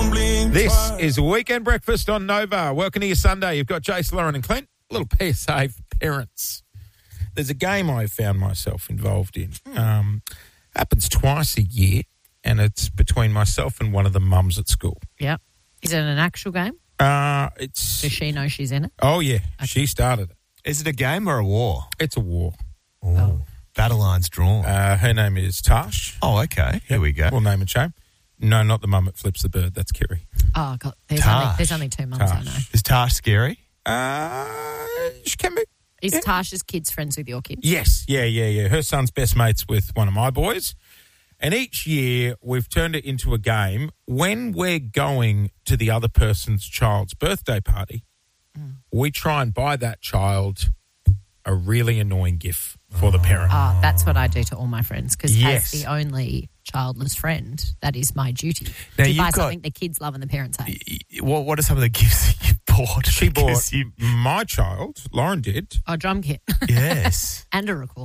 This is Weekend Breakfast on Nova. Welcome to your Sunday. You've got Jace, Lauren and Clint. A little PSA for parents. There's a game I found myself involved in. Happens twice a year, and it's between myself and one of the mums at school. Yeah. Is it an actual game? Does she know she's in it? Oh, yeah. Okay. She started it. Is it a game or a war? It's a war. Oh. Battle lines drawn. Her name is Tash. Oh, okay. Here we go. We'll name and shame. No, not the mum that flips the bird. That's Kerry. Oh, God. There's only 2 mums I know. Is Tash scary? She can be. Is Tash's kids friends with your kids? Yes. Yeah. Her son's best mates with one of my boys. And each year we've turned it into a game. When we're going to the other person's child's birthday party, we try and buy that child a really annoying gift for the parent. Oh, that's what I do to all my friends because as the only childless friend, that is my duty. Now to buy something the kids love and the parents hate. What are some of the gifts that you bought? She bought my child, Lauren did. A drum kit. Yes. And a recorder.